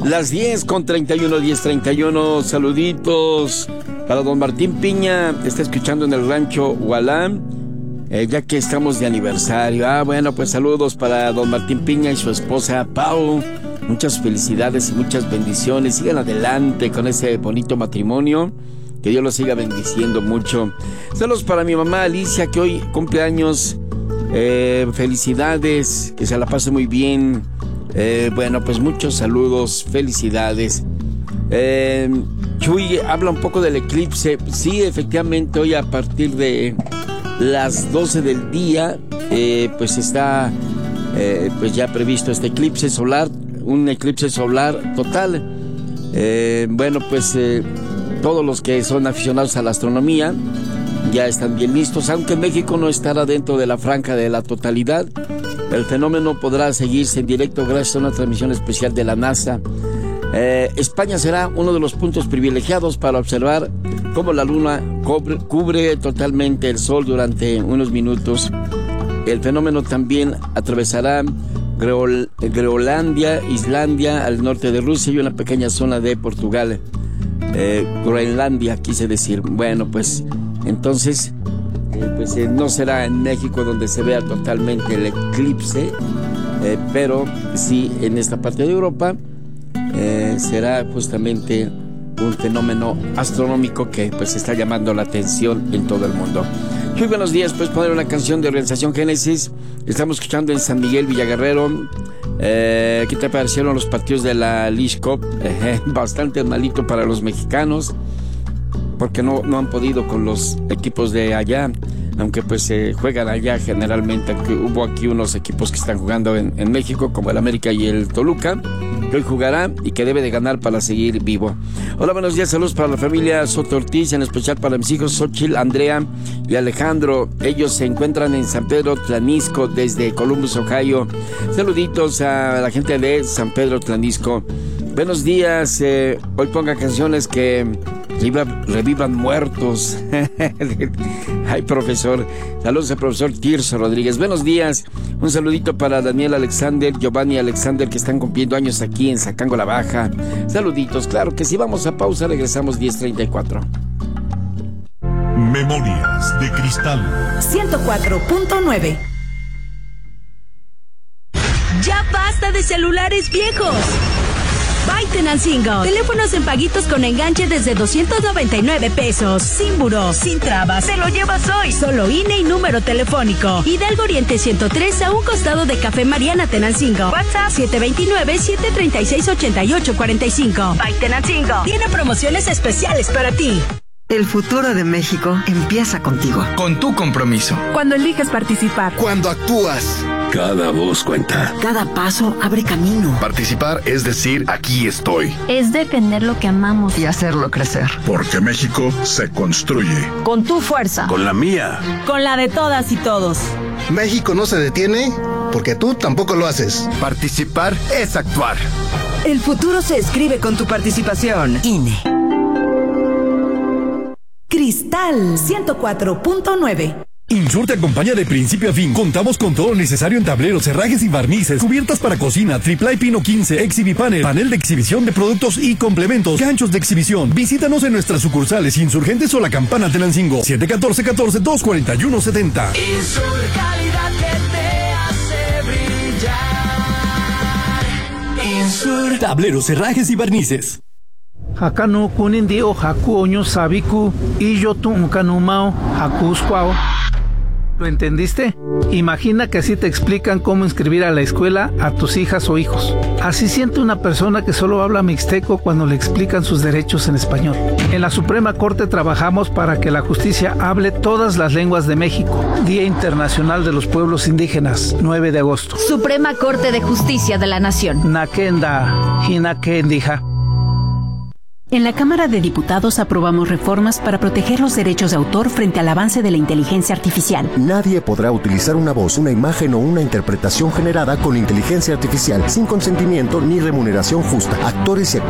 Las 10:31, 10:31. Saluditos para don Martín Piña, que está escuchando en el rancho Hualán, ya que estamos de aniversario. Bueno, pues saludos para don Martín Piña y su esposa Pau. Muchas felicidades y muchas bendiciones. Sigan adelante con ese bonito matrimonio. Que Dios los siga bendiciendo mucho. Saludos para mi mamá Alicia, que hoy cumple años. Felicidades, que se la pase muy bien. Bueno, pues muchos saludos, felicidades. Chuy habla un poco del eclipse. Sí, efectivamente, hoy a partir de las 12 del día, pues está pues ya previsto este eclipse solar, un eclipse solar total. Bueno, pues todos los que son aficionados a la astronomía ya están bien listos, aunque México no estará dentro de la franja de la totalidad. El fenómeno podrá seguirse en directo gracias a una transmisión especial de la NASA. España será uno de los puntos privilegiados para observar cómo la luna cubre totalmente el sol durante unos minutos. El fenómeno también atravesará Groenlandia, Islandia, al norte de Rusia y una pequeña zona de Portugal. Groenlandia, quise decir. Bueno, pues entonces no será en México donde se vea totalmente el eclipse, pero sí en esta parte de Europa será justamente un fenómeno astronómico que pues está llamando la atención en todo el mundo. Muy buenos días, puedes poner una canción de Organización Génesis. Estamos escuchando en San Miguel, Villaguerrero. ¿Qué te parecieron los partidos de la League Cup? Bastante malito para los mexicanos, porque no han podido con los equipos de allá, aunque pues juegan allá generalmente. Hubo aquí unos equipos que están jugando en México, como el América y el Toluca, que hoy jugará y que debe de ganar para seguir vivo. Hola, buenos días, saludos para la familia Soto Ortiz, en especial para mis hijos Xochitl, Andrea y Alejandro. Ellos se encuentran en San Pedro Tlanisco desde Columbus, Ohio. Saluditos a la gente de San Pedro Tlanisco. Buenos días, hoy ponga canciones que revivan muertos. Ay, profesor. Saludos al profesor Tirso Rodríguez. Buenos días. Un saludito para Daniel Alexander, Giovanni Alexander, que están cumpliendo años aquí en Zacango la Baja. Saluditos. Claro que sí. Vamos a pausa. Regresamos 10:34. Memorias de Cristal 104.9. Ya basta de celulares viejos. By Tenancingo. Teléfonos en paguitos con enganche desde 299 pesos. Sin buró, sin trabas. Te lo llevas hoy. Solo INE y número telefónico. Hidalgo Oriente 103, a un costado de Café Mariana Tenancingo. WhatsApp 729-736-8845. By Tenancingo. Tiene promociones especiales para ti. El futuro de México empieza contigo. Con tu compromiso. Cuando eliges participar. Cuando actúas. Cada voz cuenta. Cada paso abre camino. Participar es decir, aquí estoy. Es defender lo que amamos y hacerlo crecer. Porque México se construye. Con tu fuerza. Con la mía. Con la de todas y todos. México no se detiene porque tú tampoco lo haces. Participar es actuar. El futuro se escribe con tu participación. INE. Cristal 104.9. Insur te acompaña de principio a fin. Contamos con todo lo necesario en tableros, herrajes y barnices, cubiertas para cocina, triple pino 15, Exhibipanel, panel de exhibición de productos y complementos, ganchos de exhibición. Visítanos en nuestras sucursales Insurgentes o La Campana Tenancingo, 714-241-70. Insur, calidad que te hace brillar. Insur. Tableros, herrajes y barnices. Hakano kunindio haku oño sabiku y yo tu unkanumao hakusquao. ¿Lo entendiste? Imagina que así te explican cómo inscribir a la escuela a tus hijas o hijos. Así siente una persona que solo habla mixteco cuando le explican sus derechos en español. En la Suprema Corte trabajamos para que la justicia hable todas las lenguas de México. Día Internacional de los Pueblos Indígenas, 9 de agosto. Suprema Corte de Justicia de la Nación. Nakenda, hinakendija. En la Cámara de Diputados aprobamos reformas para proteger los derechos de autor frente al avance de la inteligencia artificial. Nadie podrá utilizar una voz, una imagen o una interpretación generada con inteligencia artificial sin consentimiento ni remuneración justa. Actores y